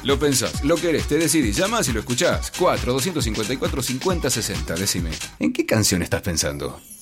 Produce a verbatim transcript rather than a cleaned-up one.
Lo pensás, lo querés, te decidís, llamás y lo escuchás. cuatro, doscientos cincuenta y cuatro, cincuenta, sesenta. Decime, ¿en qué canción estás pensando?